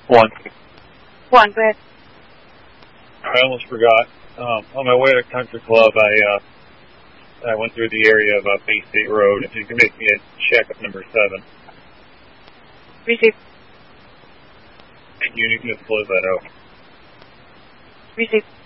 One. One, go ahead. I almost forgot. On my way to Country Club, I went through the area of Bay State Road. If you can make me a check of number 7. Receive. Thank you. You can just close that out. Receive.